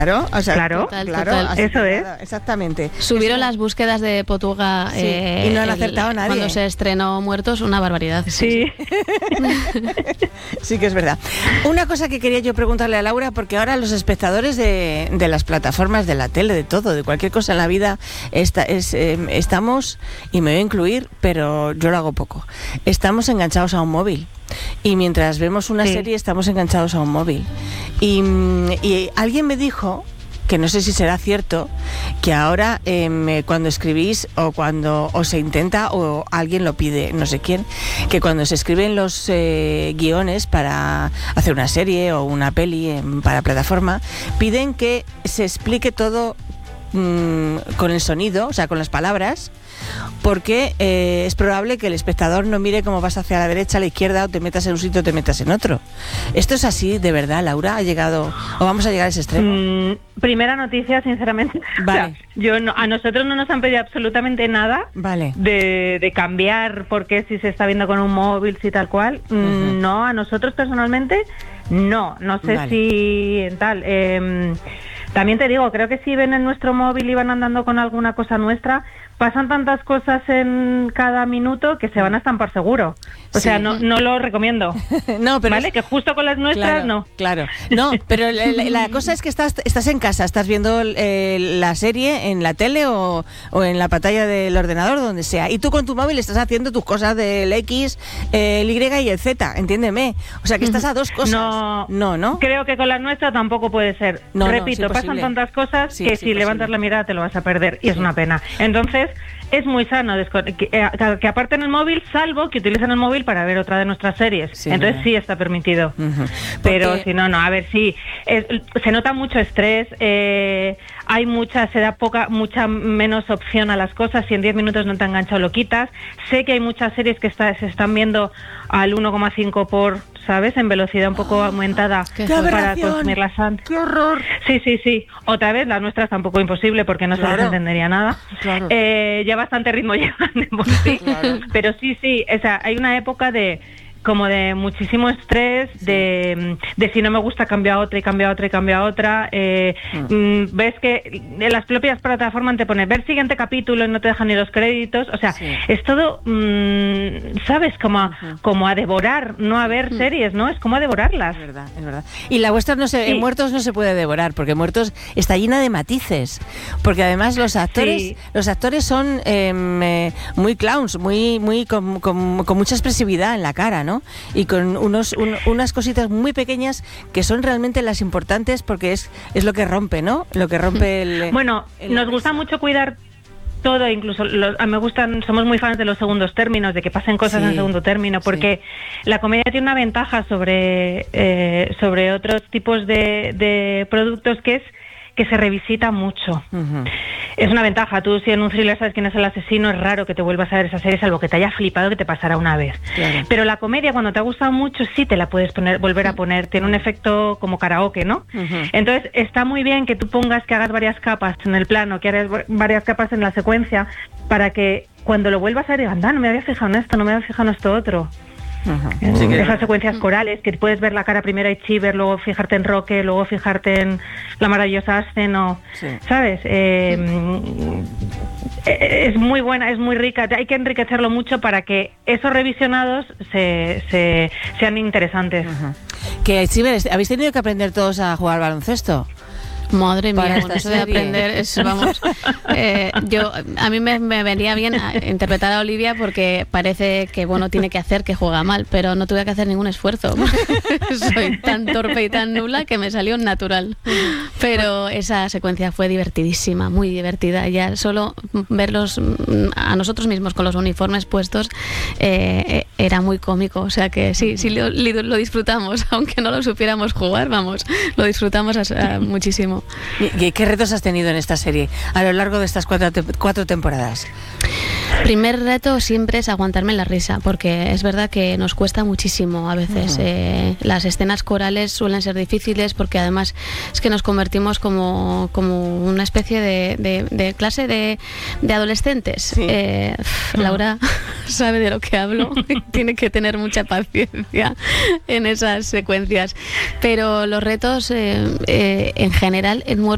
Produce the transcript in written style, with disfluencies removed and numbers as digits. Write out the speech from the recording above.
Claro, o sea, Claro, total. Eso es. Exactamente. Subieron las búsquedas de Portuga y no han acertado nadie. Cuando se estrenó Muertos, una barbaridad. Sí. Sí que es verdad. Una cosa que quería yo preguntarle a Laura, porque ahora los espectadores de las plataformas, de la tele, de todo, de cualquier cosa en la vida, estamos, y me voy a incluir, pero yo lo hago poco, estamos enganchados a un móvil. Y mientras vemos una serie estamos enganchados a un móvil. Y alguien me dijo, que no sé si será cierto, que ahora cuando escribís o cuando os se intenta o alguien lo pide, no sé quién, que cuando se escriben los guiones para hacer una serie o una peli para plataforma, piden que se explique todo con el sonido, o sea, con las palabras, porque es probable que el espectador no mire cómo vas hacia la derecha, a la izquierda, o te metas en un sitio o te metas en otro. ¿Esto es así, de verdad, Laura? ¿Ha llegado o vamos a llegar a ese extremo? Primera noticia, sinceramente. Vale. O sea, a nosotros no nos han pedido absolutamente nada de cambiar porque si se está viendo con un móvil, si tal cual. No, a nosotros personalmente, no sé si en tal... también te digo, creo que si ven en nuestro móvil y van andando con alguna cosa nuestra, pasan tantas cosas en cada minuto que se van a estampar seguro. O sea, no lo recomiendo. No, pero ¿vale? Que justo con las nuestras, no. Claro. No, pero la cosa es que estás en casa, estás viendo la serie en la tele o en la pantalla del ordenador, donde sea, y tú con tu móvil estás haciendo tus cosas del X, el Y y el Z, entiéndeme. O sea, que estás a dos cosas. No. Creo que con las nuestras tampoco puede ser. Repito, pasan tantas cosas que si levantas la mirada te lo vas a perder, y es una pena. Entonces, es muy sano que aparten el móvil, salvo que utilicen el móvil para ver otra de nuestras series. Sí, entonces sí está permitido. Pero si no, a ver, sí. Se nota mucho estrés, hay se da mucha menos opción a las cosas. Si en 10 minutos no te ha enganchado, lo quitas. Sé que hay muchas series que se están viendo al 1,5 por... ¿sabes? En velocidad un poco aumentada para consumirlas antes. ¡Qué horror! Sí. Otra vez, las nuestras tampoco imposible porque no se les entendería nada. Claro. Ya bastante ritmo llevan de por sí. Claro. Pero sí, o sea, hay una época de muchísimo estrés, de si no me gusta cambia a otra y cambia a otra y cambia a otra. Ves que en las propias plataformas te pone ver siguiente capítulo y no te dejan ni los créditos. O sea, es todo, ¿sabes? Como a devorar, no a ver series, ¿no? Es como a devorarlas. Es verdad. Y la vuestra en Muertos no se puede devorar, porque Muertos está llena de matices. Porque además los actores son muy clowns, muy con mucha expresividad en la cara, ¿no? Y con unas cositas muy pequeñas que son realmente las importantes, porque es lo que rompe, ¿no? Lo que rompe nos gusta mucho cuidar todo, incluso somos muy fans de los segundos términos, de que pasen cosas en segundo término, porque la comedia tiene una ventaja sobre otros tipos de productos, que se revisita mucho. Es una ventaja. Tú, si en un thriller sabes quién es el asesino, es raro que te vuelvas a ver esa serie, salvo que te haya flipado, que te pasara una vez. Claro. Pero la comedia, cuando te ha gustado mucho, sí te la puedes volver a poner. Tiene un efecto como karaoke, ¿no? Entonces, está muy bien que tú que hagas varias capas en el plano, que hagas varias capas en la secuencia, para que cuando lo vuelvas a ver, no me había fijado en esto, no me había fijado en esto otro. Esas secuencias corales que puedes ver la cara primero y Chiver, luego fijarte en Roque, luego fijarte en la maravillosa Ascen, ¿sabes? Es muy buena, es muy rica. Hay que enriquecerlo mucho para que esos revisionados sean interesantes. Que Chiver, ¿habéis tenido que aprender todos a jugar al baloncesto? Madre mía, con eso de aprender a mí me venía bien interpretar a Olivia, porque parece que tiene que hacer que juega mal, pero no tuve que hacer ningún esfuerzo. Soy tan torpe y tan nula que me salió natural. Pero esa secuencia fue divertidísima, muy divertida. Ya solo verlos a nosotros mismos con los uniformes puestos era muy cómico. O sea que sí lo disfrutamos, aunque no lo supiéramos jugar, lo disfrutamos muchísimo. ¿Y qué retos has tenido en esta serie a lo largo de estas cuatro temporadas? Primer reto siempre es aguantarme la risa, porque es verdad que nos cuesta muchísimo a veces. Las escenas corales suelen ser difíciles, porque además es que nos convertimos como una especie de clase de adolescentes. Laura sabe de lo que hablo, tiene que tener mucha paciencia en esas secuencias. Pero los retos en general en Muertos